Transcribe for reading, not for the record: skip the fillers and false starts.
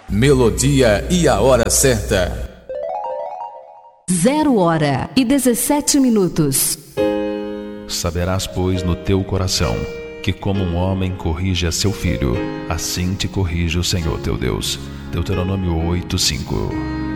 Melodia e a hora certa. 0h17. Saberás, pois, no teu coração, que como um homem corrige a seu filho, assim te corrige o Senhor teu Deus. Deuteronômio 8:5.